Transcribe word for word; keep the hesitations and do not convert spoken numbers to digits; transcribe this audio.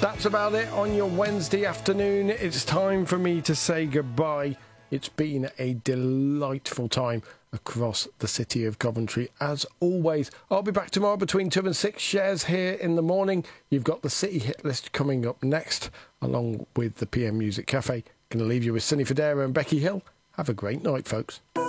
That's about it on your Wednesday afternoon. It's time for me to say goodbye. It's been a delightful time across the city of Coventry, as always. I'll be back tomorrow between two and six. Shares here in the morning. You've got the City Hit List coming up next, along with the P M Music Cafe. Going to leave you with Sunny Federa and Becky Hill. Have a great night, folks.